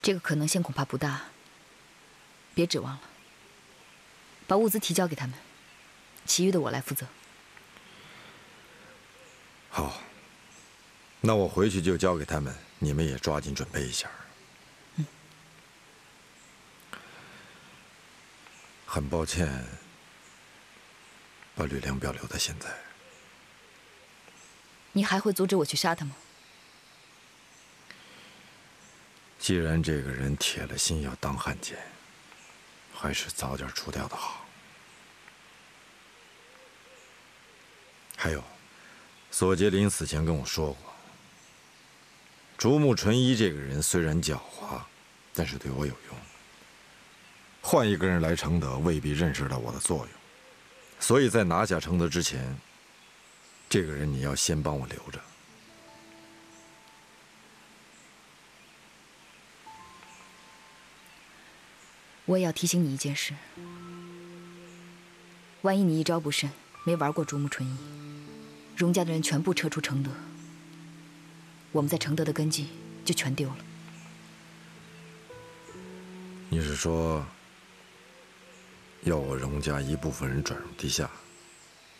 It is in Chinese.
这个可能性恐怕不大。别指望了，把物资提交给他们，其余的我来负责。 好，那我回去就交给他们，你们也抓紧准备一下。 嗯。 很抱歉，把吕良标留到现在。 你还会阻止我去杀他吗？ 既然这个人铁了心要当汉奸，还是早点除掉的好。还有，索杰临死前跟我说过，竹木纯一这个人虽然狡猾，但是对我有用。换一个人来承德，未必认识到我的作用。所以在拿下承德之前，这个人你要先帮我留着。 我也要提醒你一件事：万一你一招不慎，没玩过竹木纯一，荣家的人全部撤出承德，我们在承德的根基就全丢了。 你是说，要我荣家一部分人转入地下？